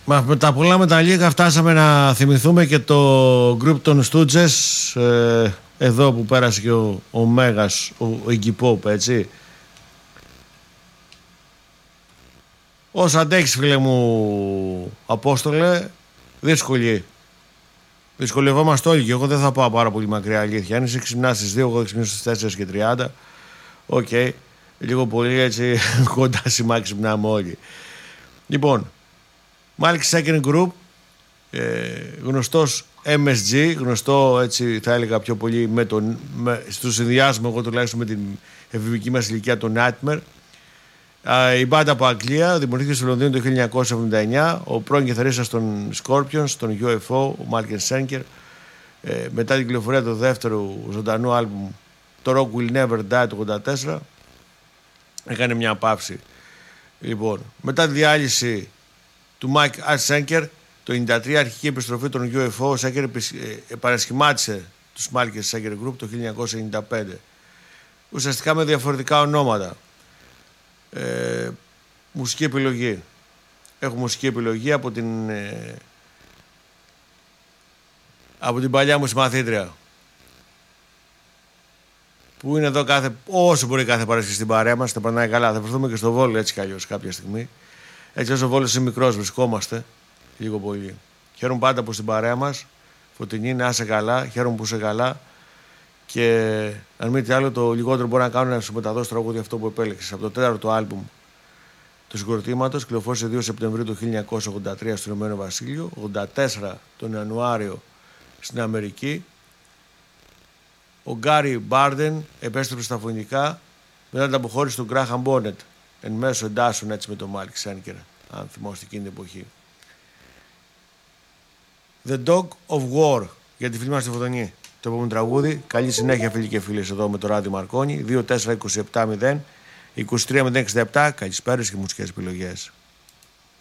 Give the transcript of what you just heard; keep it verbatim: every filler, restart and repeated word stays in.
Μα με τα πολλά με τα λίγα φτάσαμε να θυμηθούμε και το γκρουπ των Στούτζες, ε, εδώ που πέρασε και ο, ο Μέγας, ο, ο Iggy Pop, έτσι. Όσο αντέχεις, φίλε μου Απόστολε, δύσκολη. Δυσκολευόμαστε όλοι και εγώ δεν θα πάω πάρα πολύ μακριά, αλήθεια. Αν είσαι ξυπνάς στις δύο, εγώ ξυπνήσω στις τέσσερις και τριάντα. Οκ, okay. Λίγο πολύ έτσι κοντά σημά ξυπνάμε όλοι. Λοιπόν, Malik Second Group, ε, γνωστός εμ ες τζι, γνωστό έτσι θα έλεγα πιο πολύ με τον, με, στο συνδυάσμα εγώ τουλάχιστον με την εφηβική μας ηλικία, το Nightmare. Η μπάντα από Αγγλία δημιουργήθηκε στο Λονδίνο το χίλια εννιακόσια εβδομήντα εννιά. Ο πρώην κιθαρίστας των Scorpions, των γιου εφ ο, ο Μάρκεν Σένκερ, ε, μετά την κυκλοφορία του δεύτερου ζωντανού άλμπουμ, το Rock Will Never Die του ογδόντα τέσσερα, έκανε μια παύση. Λοιπόν, μετά τη διάλυση του Mike Art Schenker, το ενενήντα τρία, αρχική επιστροφή των γιου εφ ο, ο Schenker επανασχημάτισε τους Malik Schenker Group το χίλια εννιακόσια ενενήντα πέντε. Ουσιαστικά με διαφορετικά ονόματα. Ε, μουσική επιλογή. Έχω μουσική επιλογή από την ε, από την παλιά μου συμμαθήτρια, που είναι εδώ κάθε, όσο μπορεί κάθε Παρασκευή στην παρέα μας. Θα περνάει καλά. Θα βρεθούμε και στο Βόλο έτσι κι αλλιώς κάποια στιγμή. Έτσι όσο ο Βόλος είναι μικρός, βρισκόμαστε λίγο πολύ. Χαίρομαι πάντα που στην παρέα μας. Φωτεινή, να είσαι καλά. Χαίρομαι που είσαι καλά. Και αν μη τι άλλο, το λιγότερο μπορεί να κάνω να σου μεταδώσει τραγούδι αυτό που επέλεξες. Από το τέταρτο άλμπουμ του συγκροτήματος, κυκλοφόρησε δύο Σεπτεμβρίου του χίλια εννιακόσια ογδόντα τρία στο Ηνωμένο Βασίλειο, ογδόντα τέσσερα τον Ιανουάριο στην Αμερική. Ο Γκάρι Μπάρντεν επέστρεψε στα φωνητικά μετά την αποχώρηση του Γκράχαμ Μπόνετ, εν μέσω εντάσσεων έτσι με τον Μάλικ Σένκερ, αν θυμόστε εκείνη την εποχή. The Dog of War, για τη φίλη μας τη Φωτεινή. Το επόμενο τραγούδι. Καλή συνέχεια, φίλοι και φίλες, εδώ με το Ράδιο Μαρκόνι. δύο τέσσερα είκοσι επτά μηδέν είκοσι τρία μηδέν εξήντα επτά. Καλησπέρες και μουσικές επιλογές.